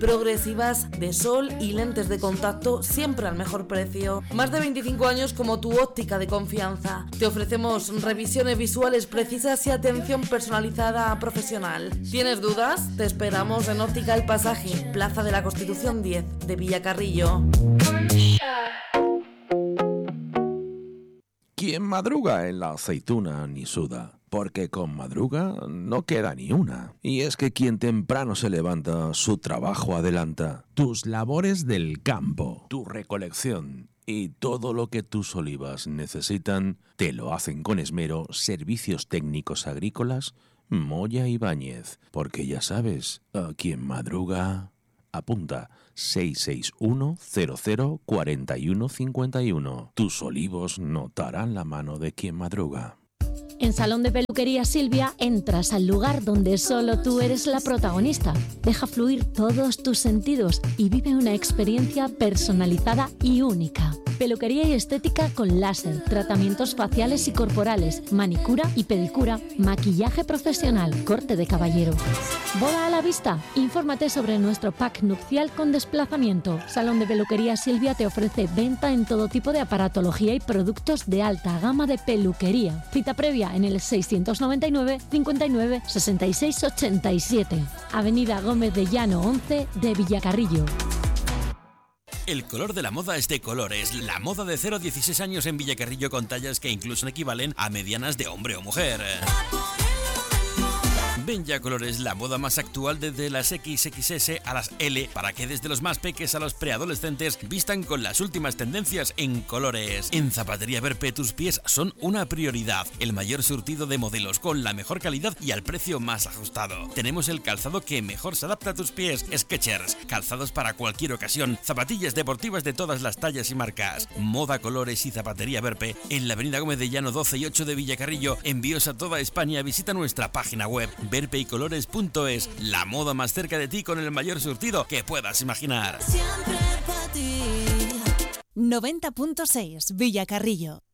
progresivas, de sol y lentes de contacto, siempre al mejor precio. Más de 25 años como tu óptica de confianza. Te ofrecemos revisiones visuales precisas y atención personalizada profesional. ¿Tienes dudas? Te esperamos en Óptica El Pasaje, Plaza de la Constitución 10 de Villacarrillo. Quien madruga en la aceituna ni suda, porque con madruga no queda ni una. Y es que quien temprano se levanta, su trabajo adelanta. Tus labores del campo, tu recolección y todo lo que tus olivas necesitan, te lo hacen con esmero Servicios Técnicos Agrícolas Moya Ibáñez. Porque ya sabes, a quien madruga... Apunta 661 00 41 51. Tus olivos notarán la mano de quien madruga. En Salón de Peluquería Silvia entras al lugar donde solo tú eres la protagonista. Deja fluir todos tus sentidos y vive una experiencia personalizada y única. Peluquería y estética con láser, tratamientos faciales y corporales, manicura y pedicura, maquillaje profesional, corte de caballero. ¿Boda a la vista? Infórmate sobre nuestro pack nupcial con desplazamiento. Salón de Peluquería Silvia te ofrece venta en todo tipo de aparatología y productos de alta gama de peluquería. Cita previa en el 699 59 66 87. Avenida Gómez de Llano 11 de Villacarrillo. El color de la moda es de Colores, la moda de 0 a 16 años en Villacarrillo con tallas que incluso equivalen a medianas de hombre o mujer. Ven ya Colores, la moda más actual desde las XXS a las L, para que desde los más peques a los preadolescentes vistan con las últimas tendencias en colores. En Zapatería Verpe tus pies son una prioridad. El mayor surtido de modelos con la mejor calidad y al precio más ajustado. Tenemos el calzado que mejor se adapta a tus pies, Skechers, calzados para cualquier ocasión, zapatillas deportivas de todas las tallas y marcas. Moda, Colores y Zapatería Verpe en la Avenida Gómez de Llano 12 y 8 de Villacarrillo. Envíos a toda España. Visita nuestra página web verpeycolores.es, la moda más cerca de ti con el mayor surtido que puedas imaginar. Siempre para ti. 90.6 Villacarrillo.